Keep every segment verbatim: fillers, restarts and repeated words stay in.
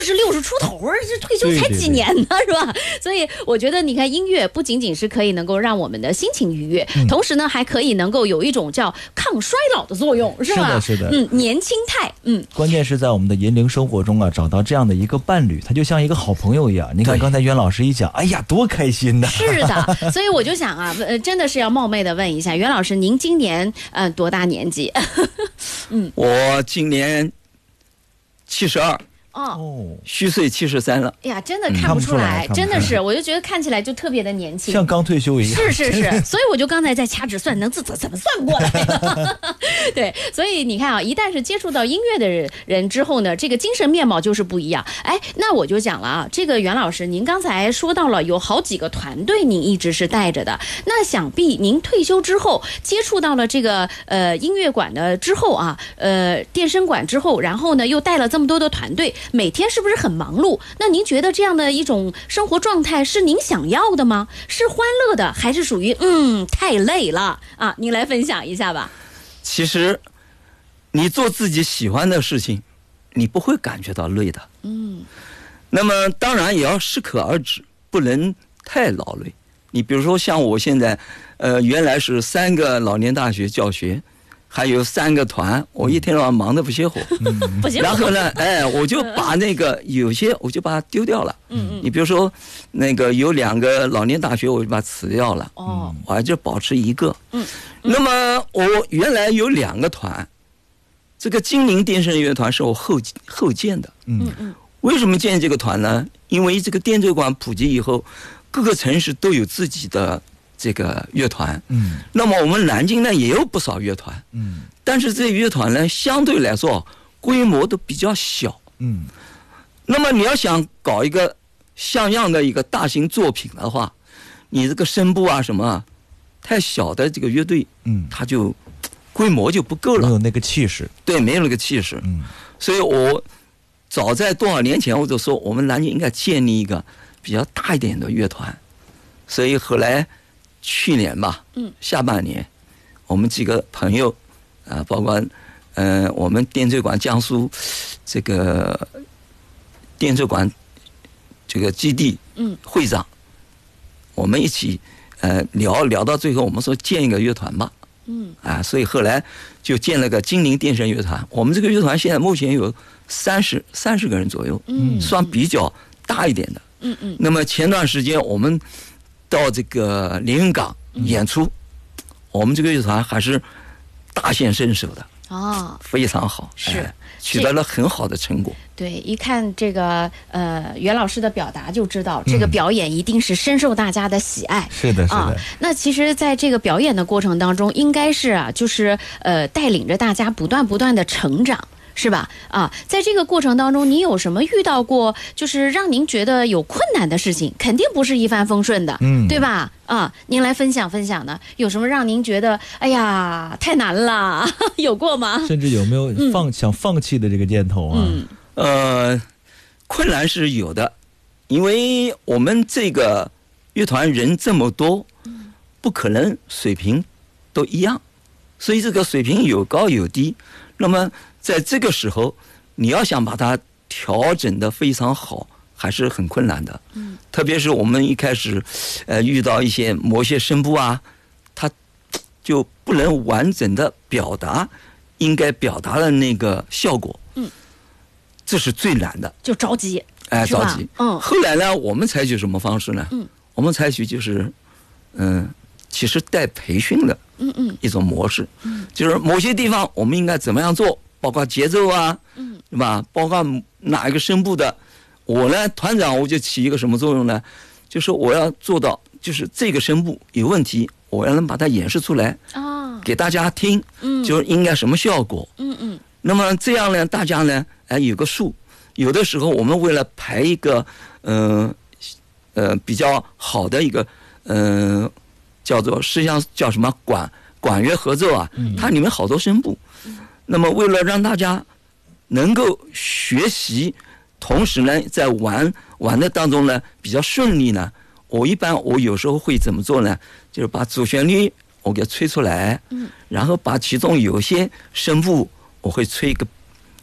是六十出头，这退休才几年呢，是吧？所以我觉得，你看音乐不仅仅是可以能够让我们的心情愉悦，嗯、同时呢，还可以能够有一种叫抗衰老的作用，是吧？ 是的，是的， 嗯，年轻态，嗯。 关键是在我们的银龄生活中啊，找到这样的一个伴侣，他就像一个好朋友一样。你看刚才袁老师一讲，哎呀，多开心呐！ 是的，所以我就想啊，呃，真的是要冒昧的问一下袁老师，您今年呃多大年纪？ 嗯，我今年七十二。 哦， 虚岁七十三了。 哎呀，真的看不出来， 嗯、 真的是，我就觉得看起来就特别的年轻， 像刚退休一样。 是是是，所以我就刚才在掐指算，能怎怎么算过来的？对，所以你看啊，一旦是接触到音乐的人之后呢，这个精神面貌就是不一样。哎，那我就讲了啊，这个袁老师，您刚才说到了有好几个团队，您一直是带着的。那想必您退休之后接触到了这个呃音乐馆的之后啊，呃电声馆之后，然后呢又带了这么多的团队。每天是不是很忙碌？那您觉得这样的一种生活状态是您想要的吗？是欢乐的，还是属于嗯太累了啊？您来分享一下吧。 其实，你做自己喜欢的事情，你不会感觉到累的。嗯。那么当然也要适可而止，不能太劳累。你比如说像我现在，呃，原来是三个老年大学教学。还有三个团，我一天到晚忙得不歇火。 嗯、不歇火。 然后呢，哎，我就把那个有些我就把它丢掉了。嗯嗯。你比如说，那个有两个老年大学，我就把它辞掉了。哦。我还就保持一个。嗯。那么我原来有两个团，这个金陵电声乐团是我后后建的。嗯嗯。为什么建这个团呢？因为这个电奏管普及以后，各个城市都有自己的。这个乐团，嗯，那么我们南京呢也有不少乐团，嗯，但是这些乐团呢相对来说规模都比较小，嗯，那么你要想搞一个像样的一个大型作品的话，你这个声部啊什么啊，太小的这个乐队，嗯，它就规模就不够了， 没有那个气势， 对，没有那个气势，嗯，所以我早在多少年前我就说，我们南京应该建立一个比较大一点的乐团，所以后来。去年吧，嗯，下半年，我们几个朋友，啊、呃，包括，嗯、呃，我们电奏馆江苏这个电奏馆这个基地，嗯，会长，我们一起，呃，聊聊到最后，我们说建一个乐团吧，嗯，啊，所以后来就建了个金陵电声乐团。我们这个乐团现在目前有三十三十个人左右，嗯，算比较大一点的，嗯嗯。那么前段时间我们。到这个连云港演出，嗯、我们这个乐团还是大显身手的哦，非常好， 是、哎、 取得了很好的成果。 对，一看这个呃袁老师的表达就知道，这个表演一定是深受大家的喜爱。 嗯、是的，是的、啊。 那其实，在这个表演的过程当中，应该是啊，就是呃带领着大家不断不断的成长。是吧？啊，在这个过程当中，你有什么遇到过，就是让您觉得有困难的事情？肯定不是一帆风顺的，嗯，对吧？啊，您来分享分享呢？有什么让您觉得，哎呀，太难了，有过吗？ 甚至有没有放、嗯、想放弃的这个念头啊？ 嗯，呃，困难是有的，因为我们这个乐团人这么多，不可能水平都一样，所以这个水平有高有低。那么在这个时候，你要想把它调整得非常好，还是很困难的。嗯，特别是我们一开始，呃，遇到一些某些声部啊，它就不能完整的表达应该表达的那个效果。嗯，这是最难的。 就着急。 哎，着急。嗯。后来呢，我们采取什么方式呢？嗯，我们采取就是，嗯、呃，其实带培训的，嗯嗯，一种模式。嗯，就是某些地方我们应该怎么样做。包括节奏啊，嗯，对吧？包括哪一个声部的，我呢，团长我就起一个什么作用呢？就是我要做到，就是这个声部有问题，我要能把它演示出来啊，给大家听，嗯，就是应该什么效果，嗯嗯。那么这样呢，大家呢，哎，有个数。有的时候我们为了排一个，嗯 呃, 呃比较好的一个，嗯、呃，叫做实际上叫什么管管乐合奏啊，嗯、它里面好多声部。那么为了让大家能够学习，同时呢在玩玩的当中呢比较顺利呢，我一般我有时候会怎么做呢？就是把主旋律我给吹出来，嗯，然后把其中有些声部我会吹一个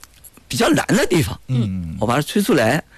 比较难的地方， 嗯， 我把它吹出来，